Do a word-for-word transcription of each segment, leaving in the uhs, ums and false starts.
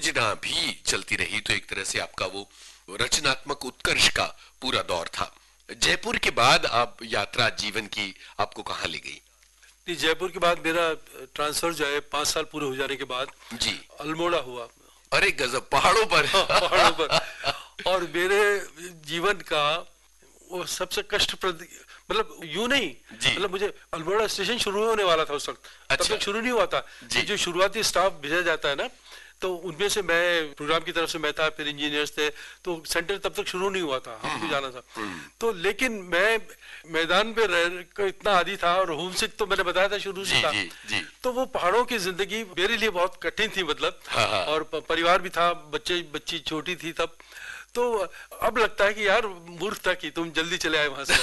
जिना भी चलती रही तो एक तरह से आपका वो रचनात्मक उत्कर्ष का पूरा दौर था। जयपुर के बाद आप यात्रा जीवन की आपको कहाँ ले गई? नहीं, जयपुर के बाद मेरा ट्रांसफर जो है पांच साल पूरे हो जाने के बाद जी अल्मोड़ा हुआ। अरे गजब, पहाड़ों पर। पहाड़ों पर। और मेरे जीवन का वो सबसे कष्टप्रद, मतलब यूं नहीं, मतलब मुझे अल्मोड़ा स्टेशन शुरू होने वाला था उस वक्त। अच्छा। तब तक शुरू नहीं हुआ था। जो शुरुआती स्टाफ भेजा जाता है ना, तो उनमें से मैं प्रोग्राम की तरफ से मैं था, फिर इंजीनियर्स थे, तो सेंटर तब तक शुरू नहीं हुआ था, हमको जाना था। तो लेकिन मैं मैदान पे रह को इतना आदी था और होमसिक तो मैंने बताया था शुरू से था। जी, जी। तो वो पहाड़ों की जिंदगी मेरे लिए बहुत कठिन थी, मतलब। हाँ, हाँ। और परिवार भी था, बच्चे बच्ची छोटी थी तब। तो अब लगता है कि यार मूर्ख था कि तुम जल्दी चले आए वहां से।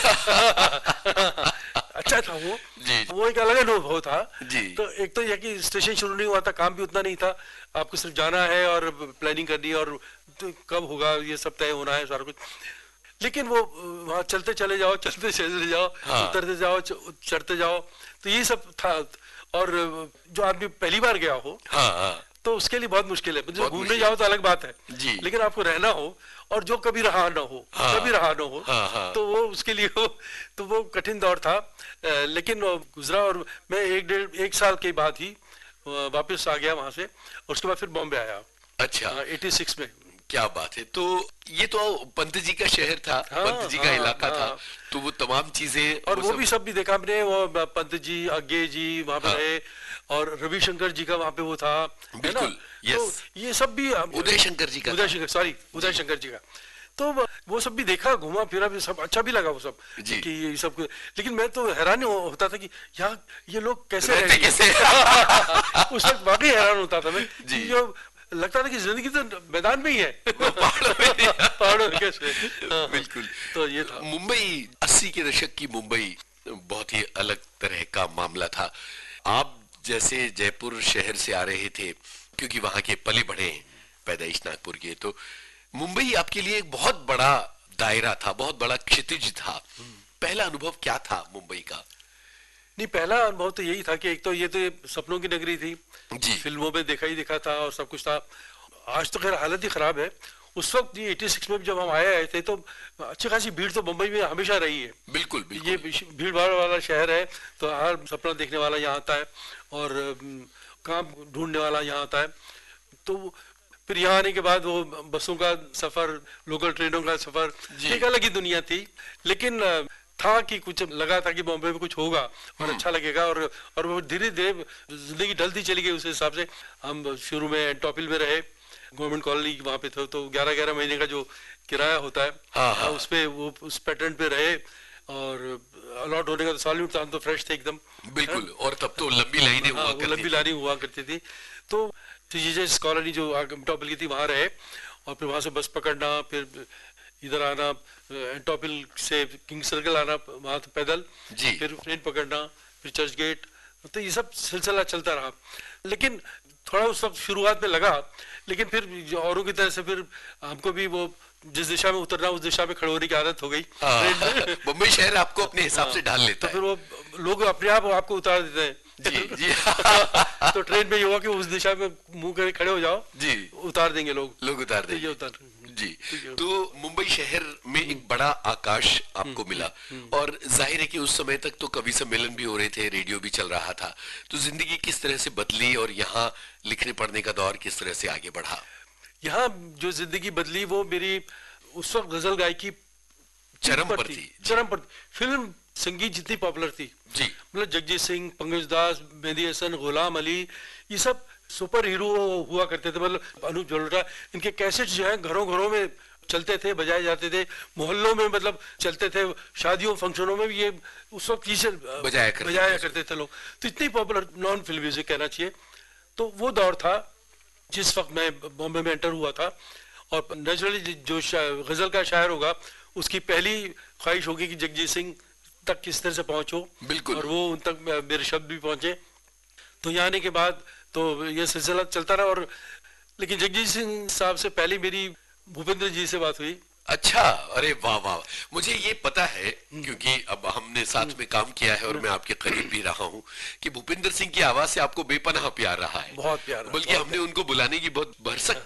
अच्छा था वो जी। वो एक अलग अनुभव था जी। तो एक तो यह कि स्टेशन शुरू नहीं हुआ था, काम भी उतना नहीं था, आपको सिर्फ जाना है और प्लानिंग करनी है और तो कब होगा ये सब तय होना है सारा कुछ। लेकिन वो वहां चलते चले जाओ, चलते चले जाओ, हाँ। उतरते जाओ, चढ़ते जाओ, तो ये सब था। और जो आदमी पहली बार गया हो, हाँ, हाँ। तो उसके लिए बहुत मुश्किल है। मतलब घूमने जाओ तो अलग बात है जी। लेकिन आपको रहना हो और जो कभी रहा ना हो, हाँ, कभी रहा ना हो, हाँ, हाँ। तो वो उसके लिए हो, तो वो कठिन दौर था। लेकिन गुजरा और मैं एक डेढ़ एक साल के बाद ही वापस आ गया वहां से, और उसके बाद फिर बॉम्बे आया। अच्छा, छियासी में। क्या बात है। तो ये तो पंत जी का शहर था, हाँ, पंत जी हाँ, का इलाका हाँ, था, तो वो तमाम चीजें और वो, वो सब... भी सब भी देखा हमने। वो पंत जी, आगे जी वहां पे रहे, और रविशंकर जी का वहां पे वो था, है ना। तो ये सब भी, उदय शंकर जी का, उदय शंकर सॉरी उदय शंकर जी का, तो वो सब भी देखा, घूमा फिरा भी, सब अच्छा भी लगा वो सब कि ये सब। लेकिन मैं तो हैरान होता था कि यार ये लोग कैसे रहते कैसे। उस वक्त वाकई हैरान होता था मैं, जो लगता था कि जिंदगी तो मैदान में ही है, पहाड़ों में कैसे। बिल्कुल। तो ये था मुंबई, अस्सी के दशक की मुंबई बहुत ही अलग तरह का मामला था। आप जैसे जयपुर शहर से आ रहे थे, क्योंकि वहां के पले बढ़े, पैदाइश नागपुर के, तो मुंबई आपके लिए एक बहुत बड़ा दायरा था, बहुत बड़ा क्षितिज था। पहला अनुभव क्या था मुंबई का? नहीं, पहला अनुभव तो यही था कि एक तो ये तो सपनों की नगरी थी जी। फिल्मों में देखा ही देखा था और सब कुछ था। आज तो खैर हालत ही खराब है। उस वक्त ये छियासी में जब हम आए आए थे तो अच्छी खासी भीड़ तो मुंबई में हमेशा रही है। बिल्कुल, बिल्कुल। ये भीड़ भाड़ वाला शहर है, तो हर सपना देखने वाला यहाँ आता है और काम ढूंढने वाला यहाँ आता है। तो फिर यहाँ आने के बाद वो बसों का सफर, लोकल ट्रेनों का सफर, एक अलग ही दुनिया थी। लेकिन था कि कुछ लगा था कि बॉम्बे में कुछ होगा और अच्छा लगेगा, और और वो धीरे धीरे जिंदगी ढलती चली गई। उस हिसाब से हम शुरू में एंटोपिल में रहे, गवर्नमेंट कॉलोनी वहाँ पे थे, तो ग्यारह ग्यारह महीने का जो किराया होता है, हाँ, हाँ। उस पे वो उस पैटर्न पे रहे, और अलॉट होने का तो सॉल्यूट था, हम तो फ्रेश थे एकदम। बिल्कुल। और तब तो लंबी लाइनें हुआ करती थी। लंबी लाइनें हुआ करती थी। तो जीजेस कॉलोनी जो एंटोपिल की थी वहाँ रहे, और फिर वहाँ से बस पकड़ना, फिर इधर आना, एंटोपिल से किंग सर्कल आना, वहाँ तो पैदल, फिर ट्रेन पकड़ना, फिर चर्च गेट, तो ये सब सिलसिला चलता रहा। लेकिन थोड़ा उस वक्त शुरुआत में लगा, लेकिन फिर औरों की तरह से फिर हमको भी वो जिस दिशा में उतरना उस दिशा में खड़े होने की आदत हो गई। मुंबई शहर आपको अपने हिसाब से ढाल लेता है। तो फिर वो लोग अपने आप आपको उतार देते हैं जी, जी। तो ट्रेन में ये हुआ कि उस दिशा में मुंह करके खड़े हो जाओ जी, उतार देंगे लोग लोग उतार देंगे उतार जी। तो मुंबई शहर में एक बड़ा आकाश आपको मिला, और जाहिर है कि उस समय तक तो कवि सम्मेलन भी हो रहे थे, रेडियो भी चल रहा था। तो जिंदगी किस तरह से बदली और यहाँ लिखने पढ़ने का दौर किस तरह से आगे बढ़ा? यहाँ जो जिंदगी बदली वो मेरी उस वक्त गजल गायकी चरम पर थी, चरम पर। फिल्म संगीत जितनी पॉपुलर थी जी, मतलब जगजीत सिंह, पंकज दास, मेहंदी हसन, गुलाम अली, ये सब सुपर हीरो हुआ करते थे। मतलब अनूप जलोटा, इनके कैसेट्स जो है घरों घरों में चलते थे, बजाए जाते थे, मोहल्लों में मतलब चलते थे, शादियों फंक्शनों में भी ये उस वक्त चीजें बजाया करते, बजाया करते थे लोग। तो इतनी पॉपुलर नॉन फिल्म म्यूजिक कहना चाहिए। तो वो दौर था जिस वक्त मैं बॉम्बे में एंटर हुआ था, और नेचुरली जो गजल का शायर होगा उसकी पहली ख्वाहिश होगी कि जगजीत सिंह तक किस तरह से पहुंचो, बिल्कुल, और वो उन तक मेरे शब्द भी पहुंचे। तो यहाँ आने के बाद तो ये सिलसिला चलता रहा। और लेकिन जगजीत सिंह साहब से पहले मेरी भूपेंद्र जी से बात हुई। अच्छा, अरे वाह वाह। मुझे ये पता है क्योंकि अब हमने साथ में काम किया है और मैं आपके करीब भी रहा हूँ कि भूपेंद्र सिंह की आवाज से आपको बेपनाह प्यार रहा है। बहुत प्यार, बल्कि हमने उनको बुलाने की बहुत भरसक